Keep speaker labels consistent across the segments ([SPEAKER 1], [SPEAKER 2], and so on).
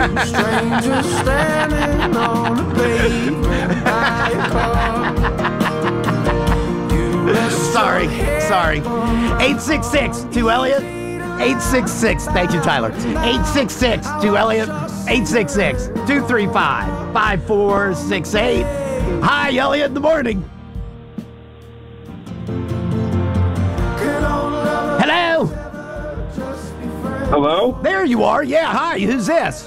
[SPEAKER 1] Strangers standing on the pavement by a car.
[SPEAKER 2] Sorry. 866-2-ELLIOT. 866. Thank you, Tyler. 866-2-ELLIOT. 866-235-5468. Hi, Elliot, in the morning. Hello?
[SPEAKER 3] Hello?
[SPEAKER 2] There you are. Yeah, hi. Who's this?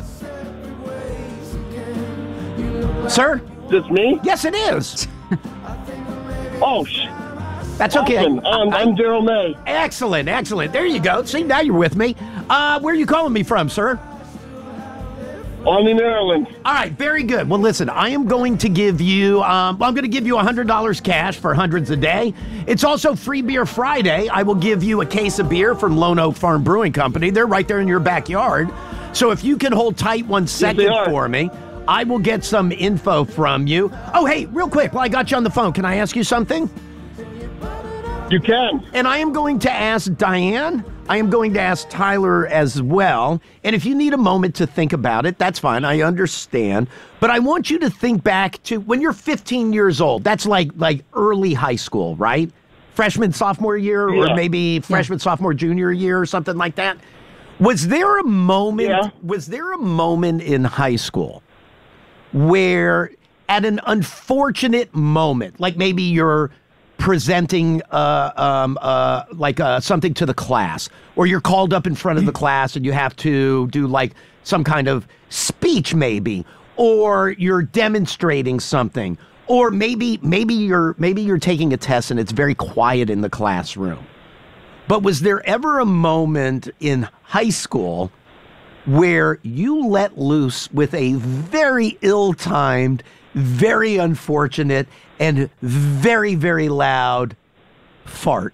[SPEAKER 2] Sir?
[SPEAKER 3] Is this me?
[SPEAKER 2] Yes, it is.
[SPEAKER 3] Oh,
[SPEAKER 2] That's okay.
[SPEAKER 3] awesome. I'm Daryl May.
[SPEAKER 2] Excellent. There you go. See, now you're with me. Where are you calling me from, sir?
[SPEAKER 3] Olney, Maryland.
[SPEAKER 2] All right, very good. Well, listen, I am going to give you, I'm going to give you $100 cash for hundreds a day. It's also Free Beer Friday. I will give you a case of beer from Lone Oak Farm Brewing Company. They're right there in your backyard. So if you can hold tight 1 second for me, I will get some info from you. Oh, hey, real quick, while I got you on the phone, can I ask you something?
[SPEAKER 3] You can.
[SPEAKER 2] And I am going to ask Diane. I am going to ask Tyler as well. And if you need a moment to think about it, that's fine. I understand. But I want you to think back to when you're 15 years old. That's like early high school, right? Freshman, sophomore year, or maybe freshman, sophomore, junior year, or something like that. Was there a moment?
[SPEAKER 3] Yeah.
[SPEAKER 2] Was there a moment in high school where, at an unfortunate moment, like maybe you're presenting something to the class, or you're called up in front of the class and you have to do like some kind of speech maybe, or you're demonstrating something, or maybe you're taking a test and it's very quiet in the classroom. But was there ever a moment in high school where you let loose with a very ill-timed, very unfortunate, and very, very loud fart?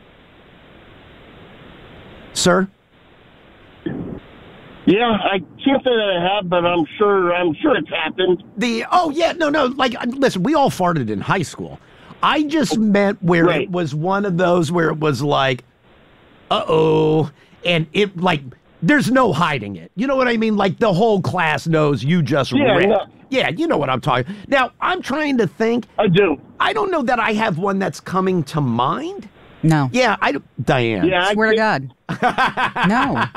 [SPEAKER 2] Sir?
[SPEAKER 3] Yeah, I can't say that I have, but I'm sure it's happened.
[SPEAKER 2] Listen, we all farted in high school. I just meant where it was one of those where it was like, uh-oh, and it, like, there's no hiding it. You know what I mean? Like, the whole class knows you just ripped.
[SPEAKER 3] No.
[SPEAKER 2] Yeah, you know what I'm talking. Now, I'm trying to think.
[SPEAKER 3] I do.
[SPEAKER 2] I don't know that I have one that's coming to mind.
[SPEAKER 4] No.
[SPEAKER 2] Yeah, Diane.
[SPEAKER 3] Yeah,
[SPEAKER 4] Swear to God. No.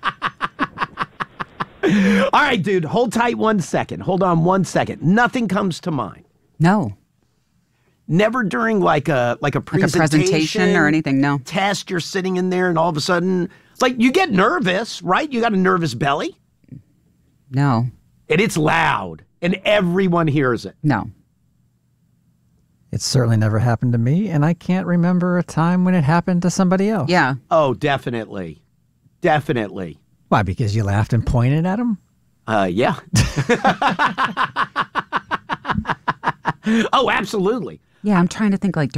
[SPEAKER 2] All right, dude, hold tight 1 second. Hold on 1 second. Nothing comes to mind.
[SPEAKER 4] No.
[SPEAKER 2] Never during like a
[SPEAKER 4] presentation or anything, no.
[SPEAKER 2] Test, you're sitting in there and all of a sudden, like, you get nervous, right? You got a nervous belly.
[SPEAKER 4] No.
[SPEAKER 2] And it's loud and everyone hears it.
[SPEAKER 4] No.
[SPEAKER 5] It's certainly never happened to me, and I can't remember a time when it happened to somebody else.
[SPEAKER 4] Yeah.
[SPEAKER 2] Oh, definitely. Definitely.
[SPEAKER 5] Why, because you laughed and pointed at him?
[SPEAKER 2] Yeah. Oh, absolutely.
[SPEAKER 4] Yeah, I'm trying to think like